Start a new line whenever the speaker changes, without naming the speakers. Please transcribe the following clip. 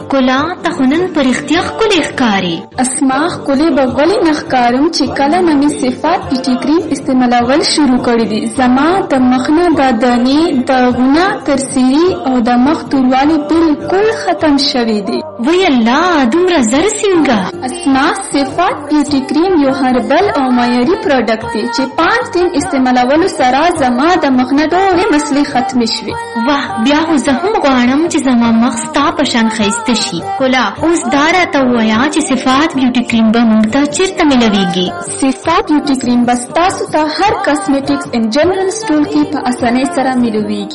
ښکلا ته خو نن په رښتیا ښکلې ښکاري.
اسما ښکلې به ولې نه ښکارم چې کله نه مې صفات بیوټي کریم استعمالول شروع کړي دي. زما د مخ نه دا دانې داغونه ترسیري او د مخ توروالی بالکل ختم شوي دي.
وی الله دومره زر څنګه؟
اسما صفات بیوټي کریم یو هربل او معیاري پروډکټ دی چې 5 دن استعمالولو سره زما د مخ نه ټولې مسلې ختمې شوې.
واه بیا خو زه هم غواړم چې زما مخ ستا په شان ښایسته شي. ښکلا اوس دا راته ووایه چې صفات بیوټي کریم به موږ ته چېرته میلویږي؟
صفات بیوټي کریم به ستاسو ته هر کاسمیټکس ان جنرال سټور کې په اسانۍ سره میلویږي.